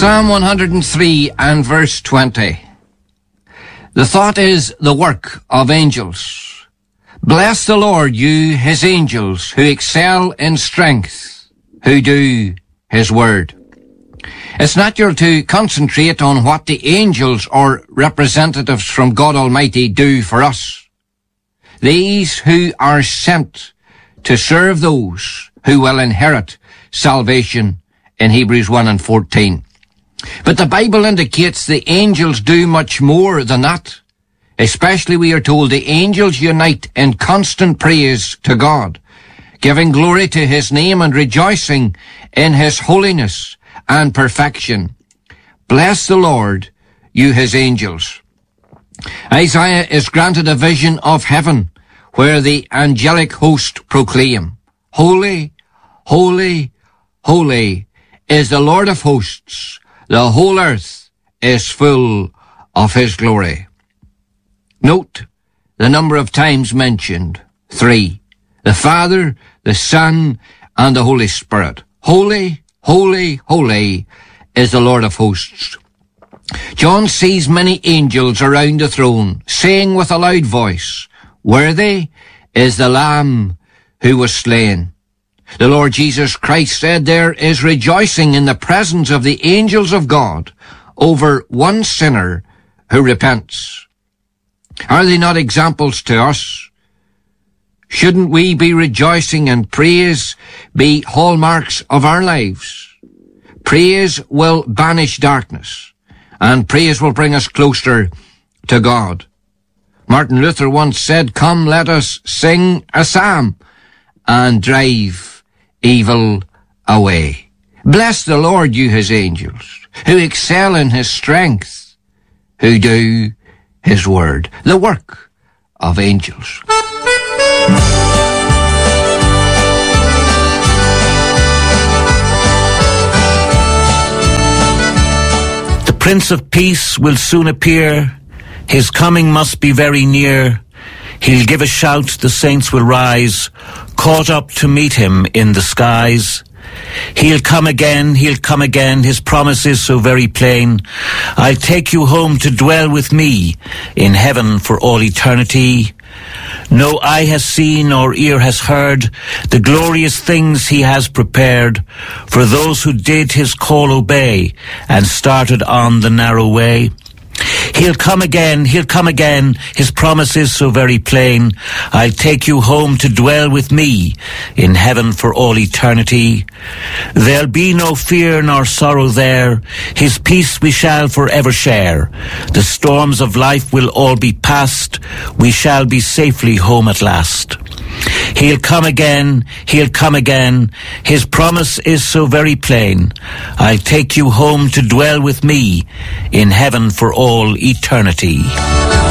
Psalm 103 and verse 20. The thought is the work of angels. Bless the Lord, you his angels, who excel in strength, who do his word. It's natural to concentrate on what the angels or representatives from God Almighty do for us. These who are sent to serve those who will inherit salvation in Hebrews 1 and 14. But the Bible indicates the angels do much more than that. Especially we are told the angels unite in constant praise to God, giving glory to his name and rejoicing in his holiness and perfection. Bless the Lord, you his angels. Isaiah is granted a vision of heaven where the angelic host proclaim, Holy, holy, holy is the Lord of hosts. The whole earth is full of his glory. Note the number of times mentioned, 3. The Father, the Son, and the Holy Spirit. Holy, holy, holy is the Lord of hosts. John sees many angels around the throne, saying with a loud voice, Worthy is the Lamb who was slain. The Lord Jesus Christ said there is rejoicing in the presence of the angels of God over one sinner who repents. Are they not examples to us? Shouldn't we be rejoicing and praise be hallmarks of our lives? Praise will banish darkness, and praise will bring us closer to God. Martin Luther once said, Come, let us sing a psalm and drive evil away. Bless the Lord, you his angels, who excel in his strength, who do his word. The work of angels. The Prince of Peace will soon appear. His coming must be very near. He'll give a shout, the saints will rise, caught up to meet him in the skies. He'll come again, his promise is so very plain. I'll take you home to dwell with me in heaven for all eternity. No eye has seen nor ear has heard the glorious things he has prepared for those who did his call obey and started on the narrow way. He'll come again, his promise is so very plain. I'll take you home to dwell with me in heaven for all eternity. There'll be no fear nor sorrow there, his peace we shall forever share. The storms of life will all be past, we shall be safely home at last. He'll come again, his promise is so very plain. I'll take you home to dwell with me in heaven for all eternity.